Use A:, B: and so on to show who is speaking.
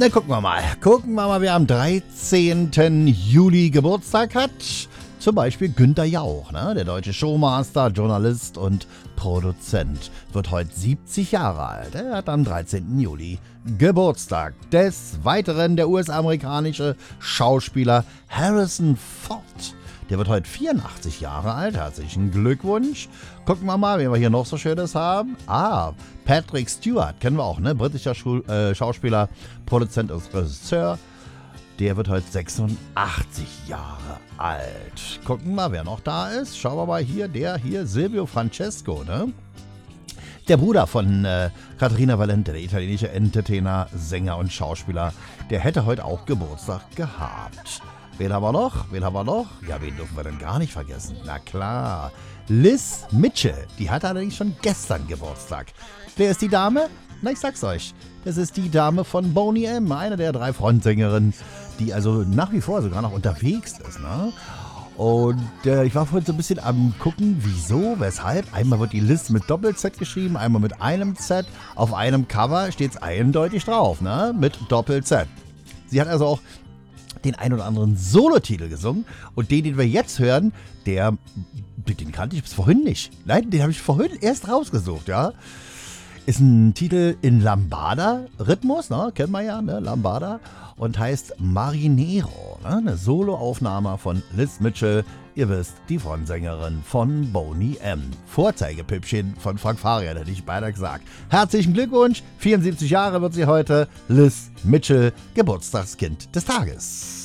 A: Na, gucken wir mal. Wer am 13. Juli Geburtstag hat. Zum Beispiel Günther Jauch, ne? Der deutsche Showmaster, Journalist und Produzent. Wird heute 70 Jahre alt. Er hat am 13. Juli Geburtstag. Des Weiteren der US-amerikanische Schauspieler Harrison Ford. Der wird heute 84 Jahre alt. Herzlichen Glückwunsch. Gucken wir mal, wen wir hier noch so Schönes haben. Patrick Stewart, kennen wir auch, ne? Britischer Schauspieler, Produzent und Regisseur. Der wird heute 86 Jahre alt. Gucken wir mal, wer noch da ist. Schauen wir mal hier, Silvio Francesco, ne? Der Bruder von Caterina Valente, der italienische Entertainer, Sänger und Schauspieler. Der hätte heute auch Geburtstag gehabt. Wen haben wir noch? Ja, wen dürfen wir denn gar nicht vergessen? Na klar, Liz Mitchell. Die hatte allerdings schon gestern Geburtstag. Wer ist die Dame? Na, ich sag's euch. Das ist die Dame von Boney M., eine der 3 Frontsängerinnen, die also nach wie vor sogar noch unterwegs ist, ne? Und ich war vorhin so ein bisschen am gucken, wieso, weshalb. Einmal wird die Liz mit Doppel-Z geschrieben, einmal mit einem Z. Auf einem Cover steht es eindeutig drauf, ne? Mit Doppel-Z. Sie hat also auch den ein oder anderen Solotitel gesungen. Und den wir jetzt hören, den kannte ich bis vorhin nicht. Nein, den habe ich vorhin erst rausgesucht, ja. Ist ein Titel in Lambada-Rhythmus, ne? Kennt man ja, ne? Lambada. Und heißt Marinero, ne? Eine Soloaufnahme von Liz Mitchell. Ihr wisst, die Frontsängerin von Boney M. Vorzeigepüppchen von Frank Farian, hätte ich beinahe gesagt. Herzlichen Glückwunsch, 74 Jahre wird sie heute. Liz Mitchell, Geburtstagskind des Tages.